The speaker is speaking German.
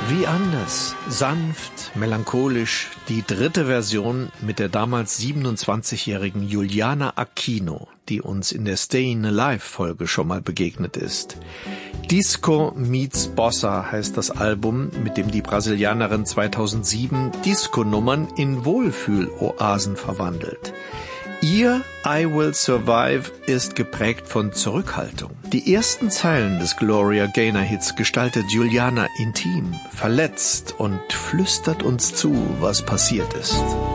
Wie anders, sanft, melancholisch, die dritte Version mit der damals 27-jährigen Juliana Aquino, die uns in der Stayin' Alive-Folge schon mal begegnet ist. Disco meets Bossa heißt das Album, mit dem die Brasilianerin 2007 Disco-Nummern in Wohlfühl-Oasen verwandelt. Ihr I Will Survive ist geprägt von Zurückhaltung. Die ersten Zeilen des Gloria Gaynor-Hits gestaltet Juliana intim, verletzt und flüstert uns zu, was passiert ist.